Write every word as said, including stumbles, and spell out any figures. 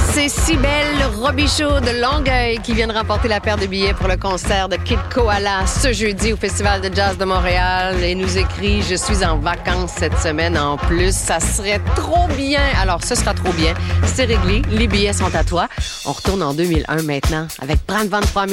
C'est Cybèle Robichaud de Longueuil qui vient de remporter la paire de billets pour le concert de Kid Koala ce jeudi au Festival de jazz de Montréal et nous écrit « Je suis en vacances cette semaine en plus, ça serait trop bien. » Alors, ce sera trop bien. C'est réglé, les billets sont à toi. On retourne en deux mille un maintenant avec Brand vingt-trois mille.